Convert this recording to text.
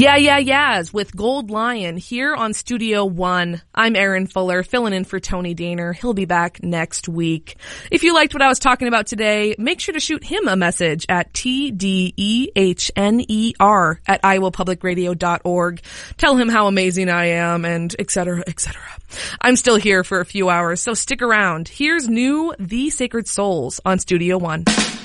Yeahs with Gold Lion here on Studio One. I'm Erin Fuller, filling in for Tony Daner. He'll be back next week. If you liked what I was talking about today, make sure to shoot him a message at tdehner@iowapublicradio.org. Tell him how amazing I am and etc., etc. I'm still here for a few hours, so stick around. Here's new The Sacred Souls on Studio One.